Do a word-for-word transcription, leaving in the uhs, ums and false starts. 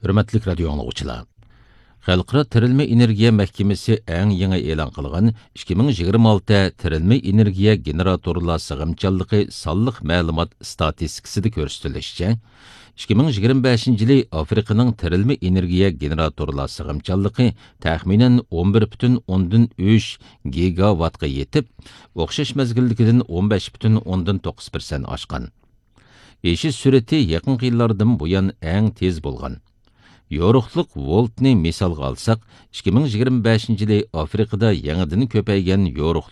Hürmetlik radio anlıqçılar. Xalqaro Tirilme Energiya Mahkemesi eng yangi e'lon qilgan ikki ming yigirma olti tirilme energiya generatorlar sig'imchanligi sonliq ma'lumot statistikasida ko'rsatilishicha, ikki ming yigirma beshinchi yili Afrikaning tirilme energiya generatorlar sig'imchanligi taxminan o'n bir butun o'ndan uch gigawattga yetib, o'xshash mazgildagidan o'n besh butun o'ndan to'qqiz persent oshgan. Eşi sürati yaqin yillardan buyon eng tez bo'lgan. Yoruqliq voltni misalga alsak, ikki ming yigirma beshinchi yili Afrikada yangidan ko'paygan yoruqliq